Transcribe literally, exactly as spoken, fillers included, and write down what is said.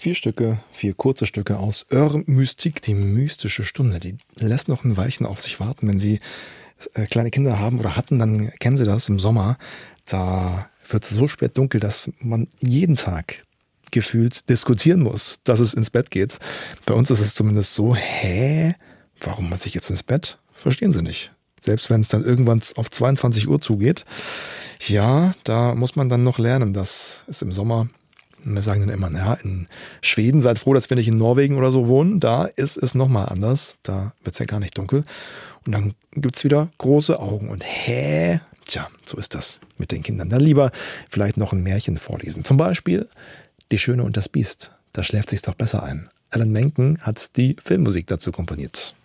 Vier Stücke, vier kurze Stücke aus Heure Mystique, die mystische Stunde. Die lässt noch ein Weilchen auf sich warten. Wenn Sie äh, kleine Kinder haben oder hatten, dann kennen Sie das im Sommer. Da wird es so spät dunkel, dass man jeden Tag gefühlt diskutieren muss, dass es ins Bett geht. Bei uns ist es zumindest so, hä? Warum muss ich jetzt ins Bett? Verstehen Sie nicht. Selbst wenn es dann irgendwann auf zweiundzwanzig Uhr zugeht. Ja, da muss man dann noch lernen, dass es im Sommer, wir sagen dann immer, naja, in Schweden, seid froh, dass wir nicht in Norwegen oder so wohnen, da ist es nochmal anders, da wird es ja gar nicht dunkel. Und dann gibt's wieder große Augen und hä? Tja, so ist das mit den Kindern. Dann lieber vielleicht noch ein Märchen vorlesen. Zum Beispiel Die Schöne und das Biest. Da schläft sich's doch besser ein. Alan Menken hat die Filmmusik dazu komponiert.